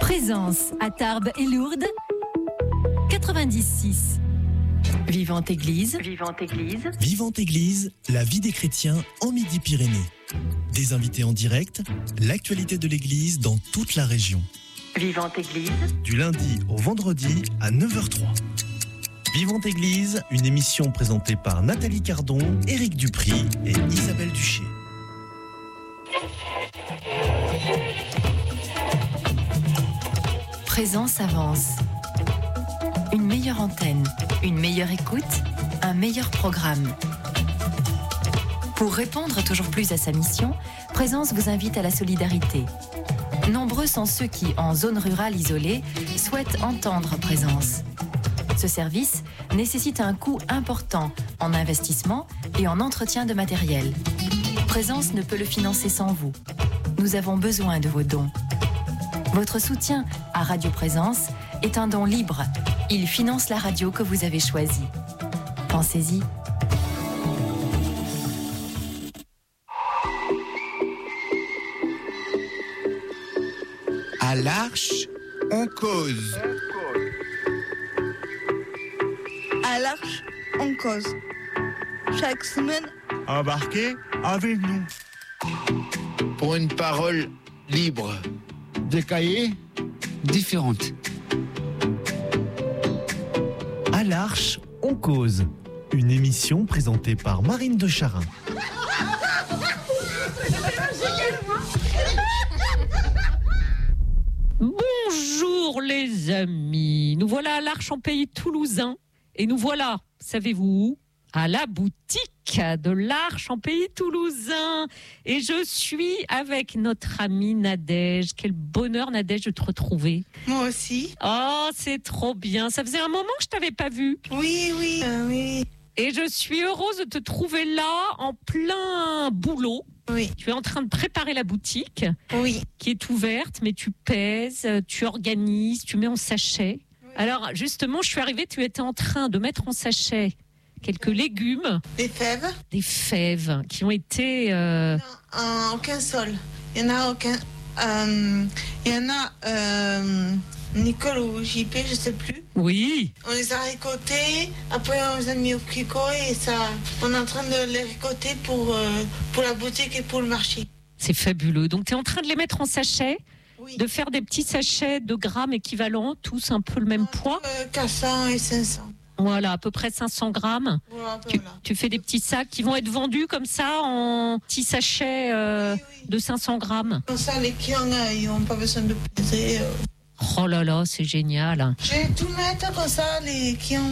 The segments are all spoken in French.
Présence à Tarbes et Lourdes, 96. Vivante Église. Vivante Église. Vivante Église, la vie des chrétiens en Midi-Pyrénées. Des invités en direct, l'actualité de l'Église dans toute la région. Vivante Église. Du lundi au vendredi à 9h03. Vivante Église, une émission présentée par Nathalie Cardon, Éric Dupry et Isabelle Duché. Présence avance. Une meilleure antenne, une meilleure écoute, un meilleur programme. Pour répondre toujours plus à sa mission, Présence vous invite à la solidarité. Nombreux sont ceux qui, en zone rurale isolée, souhaitent entendre Présence. Ce service nécessite un coût important en investissement et en entretien de matériel. Présence ne peut le financer sans vous. Nous avons besoin de vos dons. Votre soutien à Radio Présence est un don libre. Il finance la radio que vous avez choisie. Pensez-y. À l'Arche, on cause. À l'Arche, on cause. Chaque semaine, Embarquez avec nous. Pour une parole libre. Des cahiers différentes. À l'Arche, on cause. Une émission présentée par Marine de Charin. Bonjour les amis, nous voilà à l'Arche en pays toulousain et nous voilà, savez-vous où ? À la boutique de l'Arche en pays toulousain. Et je suis avec notre amie Nadège. Quel bonheur Nadège de te retrouver. moi aussi. Oh, c'est trop bien. Ça faisait un moment que je t'avais pas vue. Oui. Et je suis heureuse de te trouver là en plein boulot. Oui. Tu es en train de préparer la boutique Oui. qui est ouverte, mais tu pèses, tu organises, tu mets en sachet. Oui. Alors justement, je suis arrivée, tu étais en train de mettre en sachet quelques légumes, Des fèves. des fèves qui ont été... Non, aucun sol. Il y en a aucun. Il y en a Nicole ou JP, je sais plus. Oui, On les a récoltés. Après, on les a mis au fricot et ça. On est en train de les récolter pour la boutique et pour le marché. c'est fabuleux. Donc tu es en train de les mettre en sachet, Oui. de faire des petits sachets de grammes équivalents, tous un peu le même poids. 400 et 500. Voilà, à peu près 500 grammes. Voilà, Tu, voilà. tu fais des petits sacs qui vont être vendus comme ça en petits sachets Oui. de 500 grammes. Comme ça, les clients, ils n'ont pas besoin de peser. Oh là là, c'est génial. Je vais tout mettre comme ça, les clients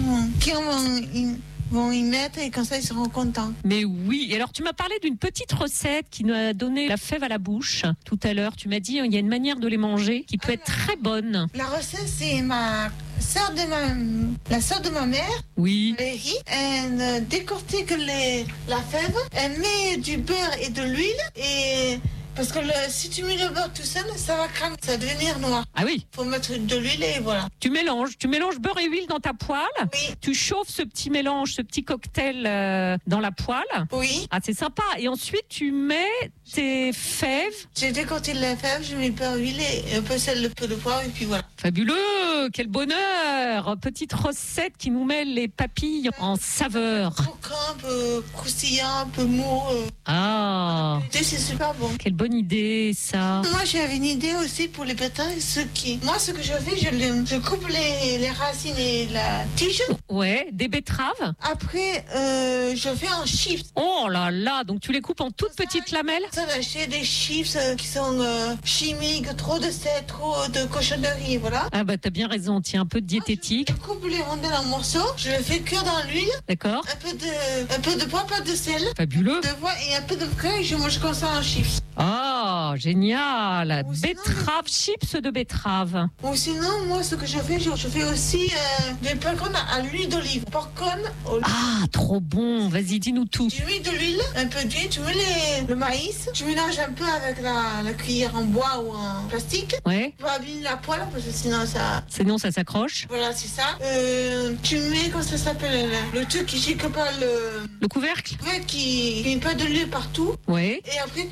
vont y mettre et comme ça, ils seront contents. Mais oui, et alors tu m'as parlé d'une petite recette qui nous a donné la fève à la bouche tout à l'heure. Tu m'as dit il y a une manière de les manger qui peut être très bonne. La recette, c'est la sœur de ma mère, Oui, Valérie. Elle décortique la fève, elle met du beurre et de l'huile et... Parce que si tu mets le beurre tout seul, ça va cramer, ça va devenir noir. ah oui, Faut mettre de l'huile et voilà. tu mélanges beurre et huile dans ta poêle. Oui, Tu chauffes ce petit mélange, ce petit cocktail dans la poêle. oui. Ah, c'est sympa. Et ensuite, tu mets tes fèves. J'ai décorté la fève, je mets beurre, huile et un peu sel, un peu de poivre et puis voilà. Fabuleux, quel bonheur. Petite recette qui nous met les papilles en saveur. Croquant, un peu croustillant, un peu mou. Ah, C'est super bon. quelle bonne idée ça. Moi, j'avais une idée aussi pour les pétales. Moi, ce que je fais, je coupe les racines et la tige. Ouais, des betteraves. Après, je fais un chips. Oh là là, donc tu les coupes en toutes petites lamelles. Ça, d'acheter des chips qui sont chimiques, trop de sel, trop de cochonneries, voilà. Ah bah t'as bien raison, tiens, un peu de diététique, Je coupe les rondelles en morceaux, je les fais cuire dans l'huile, d'accord. un peu de poivre, pas de sel, Fabuleux. de poivre et un peu de beurre et je mange comme ça en chips. Ah, génial. Ou sinon- Betterave, chips de betterave. Ou sinon, moi, ce que je fais aussi des bacon à l'huile d'olive. Bacon au Ah, trop bon. Vas-y, dis-nous tout. Tu mets de l'huile, un peu d'huile, tu mets le maïs, tu mélanges un peu avec la cuillère en bois ou en plastique. Ouais, Tu vas abîmer la poêle parce que sinon ça... sinon ça s'accroche. Voilà, c'est ça. Tu mets, comment ça s'appelle, le truc qui gicle pas Le couvercle. qui met pas de l'huile partout. Ouais. Et après, tu laisses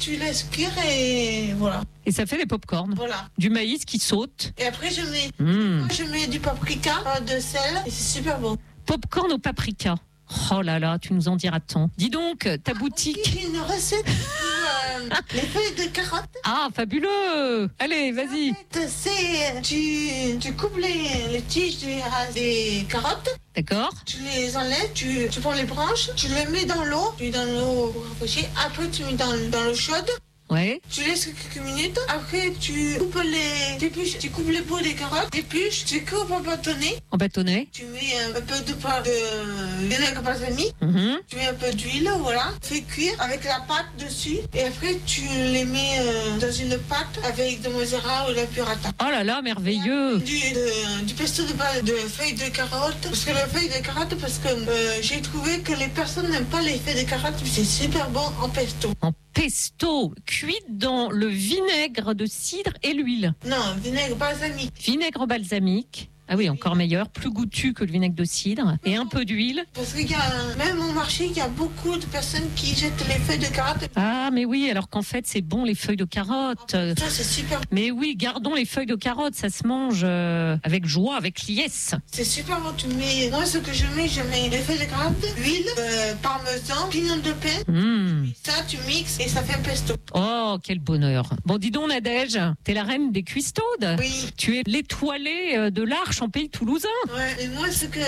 cuire et voilà. Et ça fait des pop-corn. Voilà. Du maïs qui saute. Et après, je Mmh. mets du paprika, de sel et c'est super bon. Pop-corn au paprika. Oh là là, tu nous en diras tant. Dis donc, ta boutique. J'ai une recette pour les feuilles de carottes. Ah, fabuleux. Allez, vas-y. En fait, c'est tu coupes les tiges des carottes. D'accord. Tu les enlèves, tu prends les branches, tu les mets dans l'eau, pour rafraîchir. Après, tu mets dans l'eau chaude. Ouais. Tu laisses quelques minutes. Après, tu coupes tu coupes les peaux des carottes, épluches, tu coupes en bâtonnet. En bâtonnet. Tu mets un peu de vinaigre balsamique. Mhm. Tu mets un peu d'huile, voilà. Fais cuire avec la pâte dessus. Et après, tu les mets dans une pâte avec de mozzarella ou de la burrata. Oh là là, merveilleux. Du pesto de feuilles de carottes. Parce que les feuilles de carottes, parce que j'ai trouvé que les personnes n'aiment pas les feuilles de carottes, mais c'est super bon en pesto. En pesto, cuite dans le vinaigre de cidre et l'huile. Non, vinaigre balsamique. Vinaigre balsamique. Ah oui, encore meilleur, plus goûtu que le vinaigre de cidre. Et un peu d'huile. Parce qu'il y a, même au marché, il y a beaucoup de personnes qui jettent les feuilles de carottes. Ah, mais oui, alors qu'en fait, c'est bon les feuilles de carottes. Ça, c'est super. Mais oui, gardons les feuilles de carottes, ça se mange avec joie, avec liesse. C'est super bon. Moi, ce que je mets les feuilles de carottes, huile, parmesan, pignon de pain. Mmh. Ça, tu mixes et ça fait un pesto. Oh, quel bonheur. Bon, dis donc, Nadège, t'es la reine des cuistaudes. Oui. Tu es l'étoilée de l'Arche en pays toulousain. Ouais, et moi,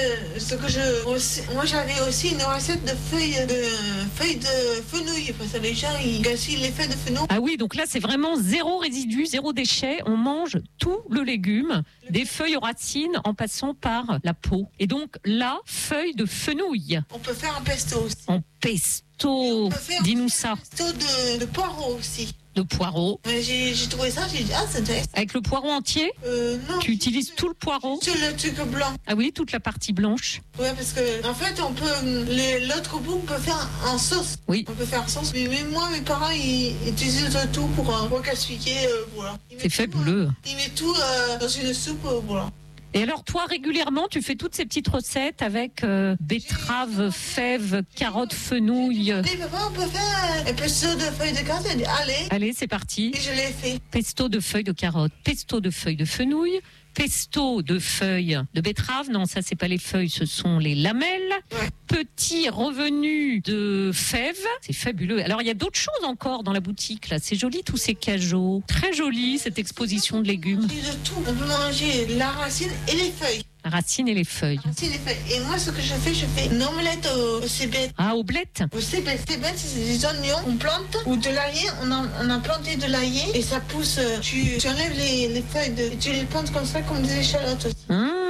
moi, j'avais aussi une recette de feuilles de fenouil. Parce que les gens, ils gaspillent les feuilles de fenouil. Ah oui, donc là, c'est vraiment zéro résidu, zéro déchet. On mange tout le légume, des feuilles aux racines en passant par la peau. Et donc là, feuilles de fenouil. On peut faire un pesto aussi. En pesto. Dis-nous ça. Un pesto de poireaux aussi. De poireaux. J'ai trouvé ça, j'ai dit, c'est intéressant. Avec le poireau entier? Non. Tu utilises tout le poireau? Sur le truc blanc. Ah oui, toute la partie blanche. Ouais, parce que, en fait, l'autre bout, on peut faire en sauce. Oui. On peut faire en sauce. Mais même moi, mes parents, ils utilisent tout pour gaspiller, voilà. C'est fabuleux. Ils mettent tout dans une soupe, voilà. Et alors, toi, régulièrement, tu fais toutes ces petites recettes avec betteraves, fèves, carottes, fenouil. Et papa, on peut faire un pesto de feuilles de carottes. Elle dit, allez. Allez, c'est parti. Et je l'ai fait. Pesto de feuilles de carottes, pesto de feuilles de fenouil, pesto de feuilles de betterave. Non, ça, c'est pas les feuilles, ce sont les lamelles. Ouais. Petit revenu de fèves. C'est fabuleux. Alors, il y a d'autres choses encore dans la boutique, là. C'est joli, tous ces cajots. Très joli, cette exposition de légumes. De tout. On peut manger la racine et les feuilles. La racine et les feuilles. Et moi, ce que je fais une omelette au cébette. Ah, aux blettes. Au cébette, c'est des oignons, on plante, ou de l'ail, on a planté de l'ail et ça pousse. Tu enlèves les feuilles et tu les plantes comme ça, comme des échalotes aussi.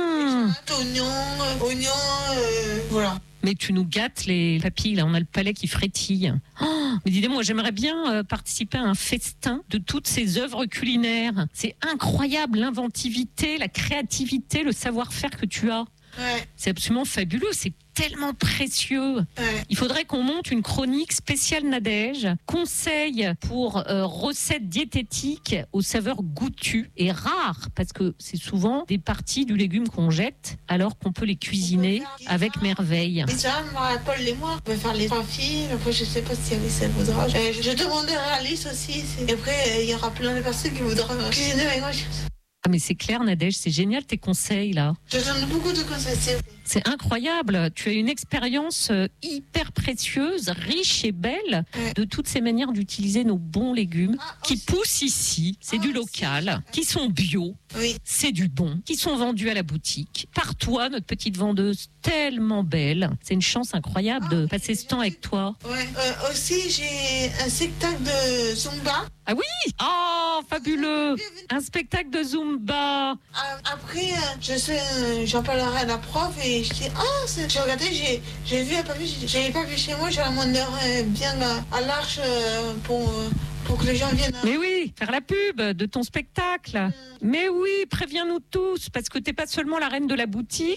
Oignons, voilà. Mais tu nous gâtes les papilles, là, on a le palais qui frétille. Oh, mais dis-moi, moi j'aimerais bien participer à un festin de toutes ces œuvres culinaires. C'est incroyable l'inventivité, la créativité, le savoir-faire que tu as. Ouais. C'est absolument fabuleux, c'est tellement précieux. Ouais. Il faudrait qu'on monte une chronique spéciale Nadège, conseils pour recettes diététiques aux saveurs goûtues et rares, parce que c'est souvent des parties du légume qu'on jette alors qu'on peut les cuisiner avec merveille. Et ça, Paul et moi, on peut faire les 3 filles. Après, je sais pas si Alice elle voudra. Je demanderai à Alice aussi. Et après, il y aura plein de personnes qui voudront cuisiner avec moi. Ah mais c'est clair Nadège, c'est génial tes conseils là. Je donne beaucoup de conseils. C'est incroyable, tu as une expérience hyper précieuse, riche et belle de toutes ces manières d'utiliser nos bons légumes qui poussent ici, c'est du local, qui sont bio, c'est du bon, qui sont vendus à la boutique. Par toi, notre petite vendeuse tellement belle, c'est une chance incroyable de passer ce temps avec toi. Ouais. Aussi, j'ai un spectacle de Zumba. Ah oui, oh fabuleux, un spectacle de Zumba. Après, j'en parlerai à la prof et je dis, j'ai regardé, j'ai vu un papier, j'avais pas vu chez moi, je l'amenerai bien à l'Arche pour que les gens viennent. Mais oui, faire la pub de ton spectacle. Mais oui, préviens-nous tous, parce que t'es pas seulement la reine de la boutique,